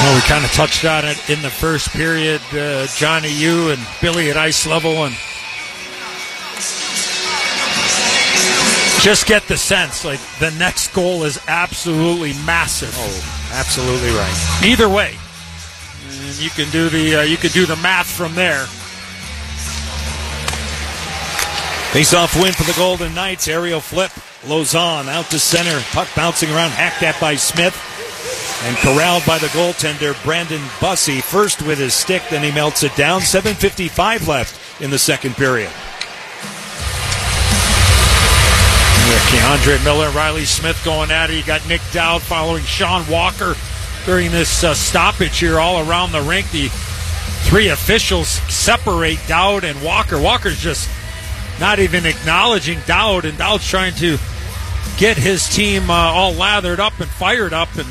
Well, we kind of touched on it in the first period. Johnny, you and Billy at ice level, and just get the sense like the next goal is absolutely massive. Oh, absolutely right. Either way, and you can do the math from there. Face-off win for the Golden Knights. Aerial flip. Lozon out to center. Puck bouncing around. Hacked at by Smith. And corralled by the goaltender, Brandon Bussey. First with his stick, then he melts it down. 7:55 left in the second period. Keandre Miller, Riley Smith going at it. You got Nick Dowd following Sean Walker during this stoppage here all around the rink. The three officials separate Dowd and Walker. Walker's just not even acknowledging Dowd, and Dowd's trying to get his team all lathered up and fired up, and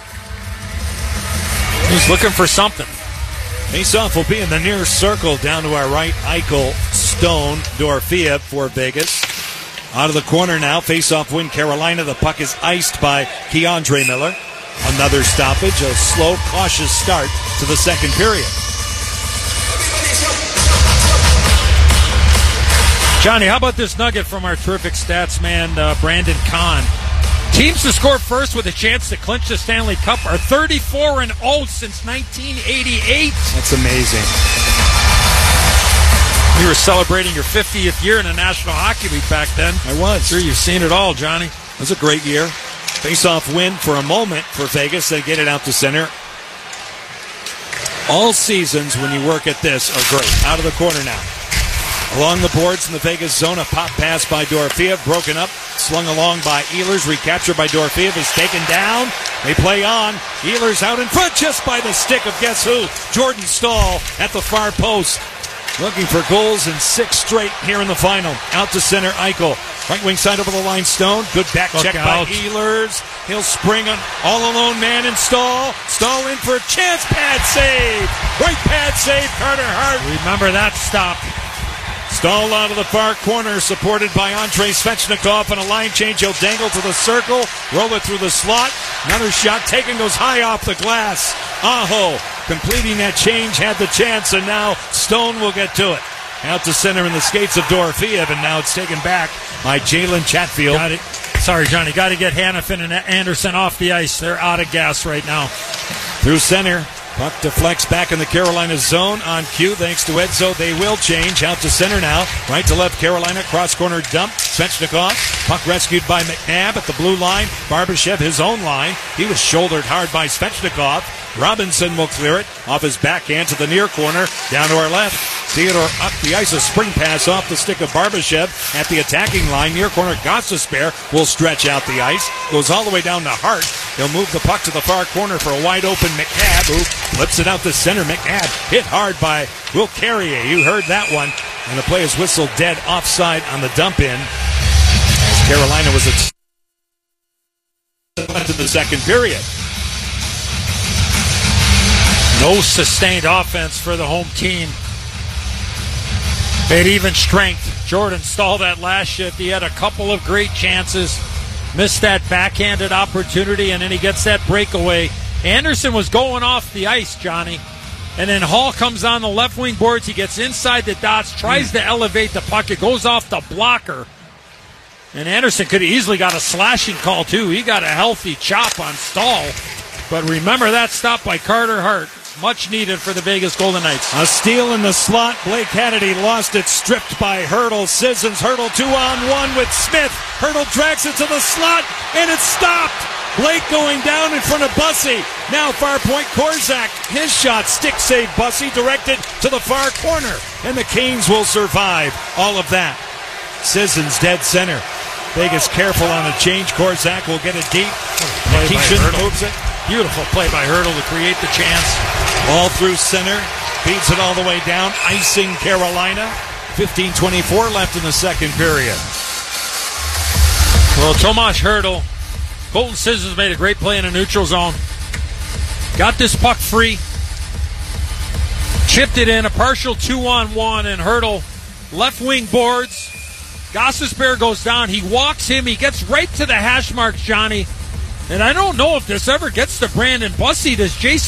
he's looking for something. Face-off will be in the near circle down to our right. Eichel, Stone, Dorofeev for Vegas. Out of the corner now. Face-off win Carolina. The puck is iced by Keandre Miller. Another stoppage. A slow, cautious start to the second period. Johnny, how about this nugget from our terrific stats man, Brandon Kahn? Teams to score first with a chance to clinch the Stanley Cup are 34-0 since 1988. That's amazing. You were celebrating your 50th year in the National Hockey League back then. I was. Sure, you've seen it all, Johnny. It was a great year. Face-off win for a moment for Vegas. They get it out to center. All seasons when you work at this are great. Out of the corner now. Along the boards in the Vegas zone, a pop pass by Dorofeev, broken up, slung along by Ehlers, recaptured by Dorofeev, is taken down. They play on. Ehlers out in front just by the stick of guess who? Jordan Staal at the far post. Looking for goals in 6 straight here in the final. Out to center, Eichel. Right wing side over the line, Stone. Good back check by Ehlers. He'll spring an all-alone man in Staal. Staal in for a chance. Pad save. Right pad save, Carter Hart. Remember that stop. Staal out of the far corner, supported by Andrei Svechnikov, and a line change. He'll dangle to the circle, roll it through the slot. Another shot taken, goes high off the glass. Aho, completing that change, had the chance, and now Stone will get to it. Out to center in the skates of Dorofeev, and now it's taken back by Jalen Chatfield. Got it. Sorry, Johnny. Got to get Hanifin and Anderson off the ice. They're out of gas right now. Through center. Puck deflects back in the Carolina zone on cue. Thanks to Edzo, they will change. Out to center now. Right to left, Carolina. Cross-corner dump. Svechnikov. Puck rescued by McNabb at the blue line. Barbashev, his own line. He was shouldered hard by Svechnikov. Robinson will clear it off his backhand to the near corner. Down to our left. Theodore up the ice. A spring pass off the stick of Barbashev at the attacking line. Near corner, Gostisbehere will stretch out the ice. Goes all the way down to Hart. He'll move the puck to the far corner for a wide open McNabb, who flips it out to center. McNabb hit hard by Will Carrier. You heard that one. And the play is whistled dead offside on the dump in. As Carolina was at the second period. No sustained offense for the home team. At even strength. Jordan Staal that last shift. He had a couple of great chances. Missed that backhanded opportunity, and then he gets that breakaway. Anderson was going off the ice, Johnny. And then Hall comes on the left wing boards. He gets inside the dots, tries to elevate the puck. It goes off the blocker. And Anderson could have easily got a slashing call, too. He got a healthy chop on Staal. But remember that stop by Carter Hart. Much needed for the Vegas Golden Knights. A steal in the slot. Blake Kennedy lost it, stripped by Hurdle. Sissons, Hurdle 2-on-1 with Smith. Hurdle drags it to the slot, and it's stopped. Blake going down in front of Bussey. Now far point, Korczak. His shot, stick save, Bussey directed to the far corner. And the Canes will survive all of that. Sissons dead center. Vegas careful on a change. Korczak will get it deep. Keeshan moves it. Beautiful play by Hurdle to create the chance. All through center. Beats it all the way down. Icing Carolina. 15:24 left in the second period. Well, Tomas Hurdle. Colton Sissons made a great play in a neutral zone. Got this puck free. Chipped it in. A partial 2-on-1. And Hurdle left wing boards. Gostisbehere goes down. He walks him. He gets right to the hash marks, Johnny. And I don't know if this ever gets to Brandon Bussey. Does Jason